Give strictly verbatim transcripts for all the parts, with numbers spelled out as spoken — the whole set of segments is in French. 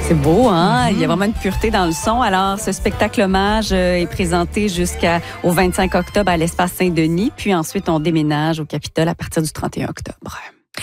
C'est beau, hein? Mm-hmm. Il y a vraiment une pureté dans le son. Alors, ce spectacle hommage est présenté jusqu'au vingt-cinq octobre à l'Espace Saint-Denis. Puis ensuite, on déménage au Capitole à partir du trente et un octobre.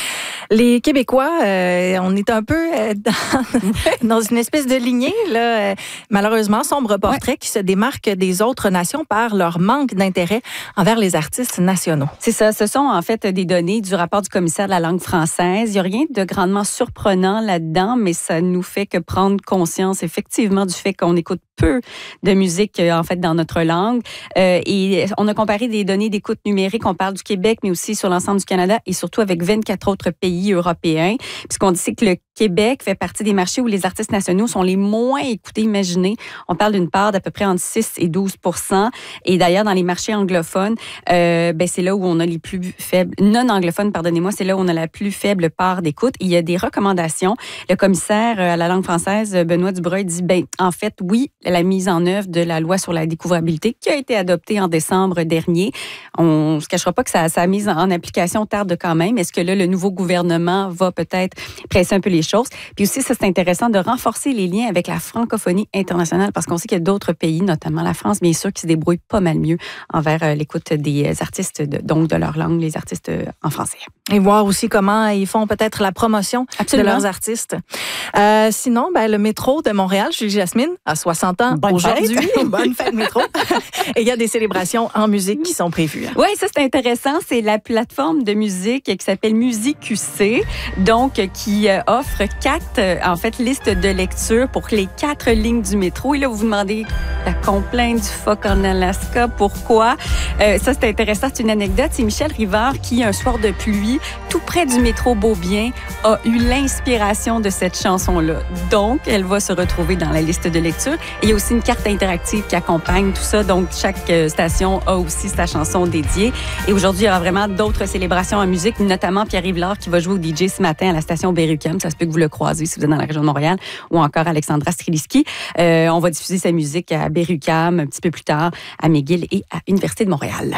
Les Québécois, euh, on est un peu euh, dans, dans une espèce de lignée, là, euh, malheureusement, sombre portrait ouais. qui se démarque des autres nations par leur manque d'intérêt envers les artistes nationaux. C'est ça. Ce sont en fait des données du rapport du commissaire de la langue française. Il n'y a rien de grandement surprenant là-dedans, mais ça nous fait que prendre conscience effectivement du fait qu'on écoute peu de musique en fait dans notre langue. Euh, et on a comparé des données d'écoute numérique. On parle du Québec, mais aussi sur l'ensemble du Canada et surtout avec vingt-quatre autres pays européens. Puisqu'on dit que le Québec fait partie des marchés où les artistes nationaux sont les moins écoutés. Imaginez, on parle d'une part d'à peu près entre six et douze pour cent. Et d'ailleurs, dans les marchés anglophones, euh, ben c'est là où on a les plus faibles, non anglophones, pardonnez-moi, c'est là où on a la plus faible part d'écoute. Il y a des recommandations. Le commissaire à la langue française, Benoît Dubreuil, dit, ben en fait, oui, la mise en œuvre de la loi sur la découvrabilité qui a été adoptée en décembre dernier. On ne se cachera pas que sa, sa mise en application tarde quand même. Est-ce que là, le nouveau gouvernement va peut-être presser un peu les choses? Puis aussi, ça, c'est intéressant de renforcer les liens avec la francophonie internationale parce qu'on sait qu'il y a d'autres pays, notamment la France, bien sûr, qui se débrouillent pas mal mieux envers euh, l'écoute des artistes, de, donc de leur langue, les artistes euh, en français. Et voir aussi comment ils font peut-être la promotion Absolument. de leurs artistes. Euh, sinon, ben, le métro de Montréal, Julie Jasmine, à soixante ans Bonne aujourd'hui. Fête. Bonne fête, métro. Et il y a des célébrations en musique qui sont prévues. Oui, ça, c'est intéressant. C'est la plateforme de musique qui s'appelle Musique Q C, donc qui euh, offre quatre, euh, en fait, listes de lecture pour les quatre lignes du métro. Et là, vous vous demandez la complainte du phoque en Alaska, pourquoi? Euh, ça, c'est intéressant. C'est une anecdote. C'est Michel Rivard qui, un soir de pluie, tout près du métro Beaubien, a eu l'inspiration de cette chanson-là. Donc, elle va se retrouver dans la liste de lecture. Et il y a aussi une carte interactive qui accompagne tout ça. Donc, chaque station a aussi sa chanson dédiée. Et aujourd'hui, il y aura vraiment d'autres célébrations en musique, notamment Pierre-Yves Lard qui va jouer au D J ce matin à la station Berry-UQAM. Ça se peut que vous le croisez si vous êtes dans la région de Montréal, ou encore Alexandra Streliski. Euh, on va diffuser sa musique à Berry-UQAM un petit peu plus tard, à McGill et à l'Université de Montréal.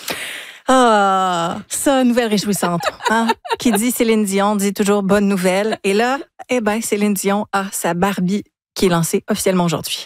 Ah, ça, nouvelle réjouissante. Hein? Qui dit Céline Dion dit toujours bonne nouvelle. Et là, eh ben, Céline Dion a sa Barbie qui est lancée officiellement aujourd'hui.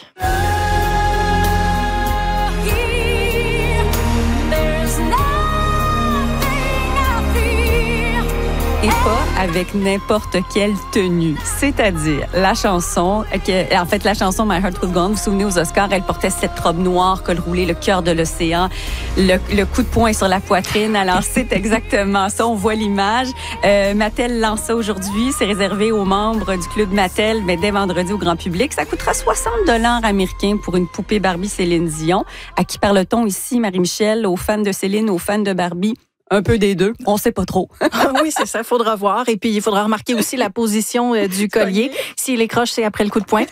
Et pas avec n'importe quelle tenue. C'est-à-dire, la chanson, que, en fait, la chanson My Heart Will Go On, vous vous souvenez, aux Oscars, elle portait cette robe noire, col roulé, le cœur de l'océan, le, le coup de poing sur la poitrine. Alors, c'est exactement ça. On voit l'image. Euh, Mattel lance ça aujourd'hui. C'est réservé aux membres du club Mattel, mais dès vendredi au grand public. Ça coûtera soixante dollars américains pour une poupée Barbie Céline Dion. À qui parle-t-on ici, Marie-Michel? Aux fans de Céline, aux fans de Barbie? Un peu des deux, on sait pas trop. Oui, c'est ça, il faudra voir. Et puis, il faudra remarquer aussi la position euh, du collier. S'il est croche, c'est après le coup de poing.